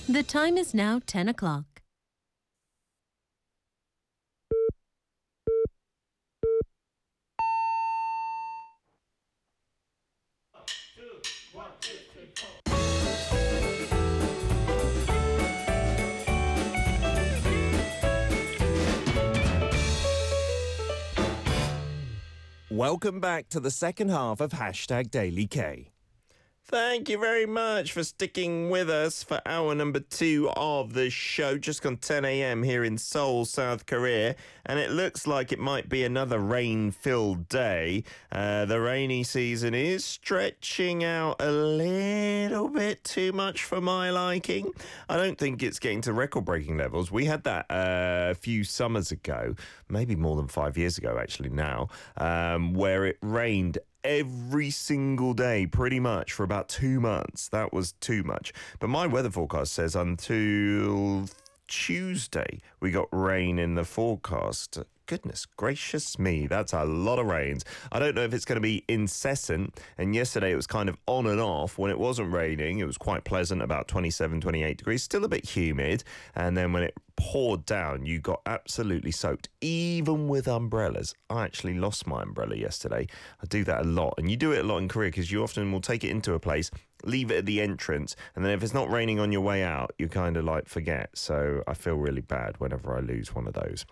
The time is now 10 o'clock. Welcome back to the second half of Hashtag Daily K. Thank you very much for sticking with us for hour number 2 of the show. Just gone 10 a.m. here in Seoul, South Korea, and it looks like it might be another rain-filled day. The rainy season is stretching out a little bit too much for my liking. I don't think it's getting to record-breaking levels. We had that a few summers ago, maybe more than 5 years ago actually now, where it rained every single day pretty much for about 2 months. That was too much. But my weather forecast says until Tuesday we got rain in the forecast. Goodness gracious me, that's a lot of rains. I don't know if it's going to be incessant, and yesterday it was kind of on and off. When it wasn't raining, it was quite pleasant, about 27, 28 degrees, still a bit humid, and then when it poured down, you got absolutely soaked, even with umbrellas. I actually lost my umbrella yesterday. I do that a lot, and you do it a lot in Korea because you often will take it into a place, leave it at the entrance, and then if it's not raining on your way out, you kind of like forget. So I feel really bad whenever I lose one of those.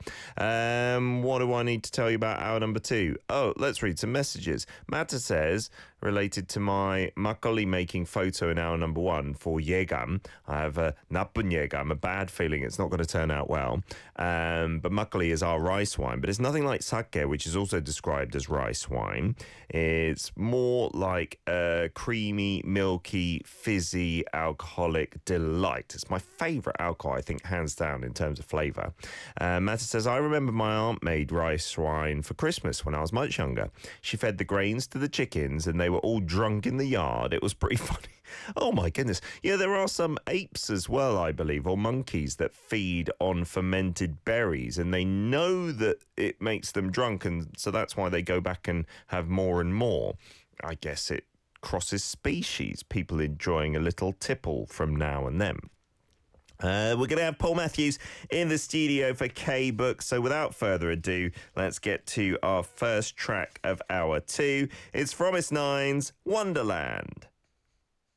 What do I need to tell you about hour number 2? Oh, let's read some messages. Mata says, related to my makgeolli making photo in hour number 1 for 예감. I have a 나쁜 예감, a bad feeling it's not going to turn out well. But makgeolli is our rice wine, but it's nothing like sake, which is also described as rice wine. It's more like a creamy, milky, fizzy, alcoholic delight. It's my favourite alcohol, I think, hands down, in terms of flavour. Mata says, I remember my aunt made rice wine for Christmas when I was much younger. She fed the grains to the chickens and they were all drunk in the yard. It was pretty funny. Oh my goodness. Yeah, there are some apes as well, I believe, or monkeys that feed on fermented berries, and they know that it makes them drunk, and so that's why they go back and have more and more. I guess it crosses species, people enjoying a little tipple from now and then. We're going to have Paul Matthews in the studio for K-Book, so without further ado, let's get to our first track of hour 2. It's Fromis Nine's Wonderland.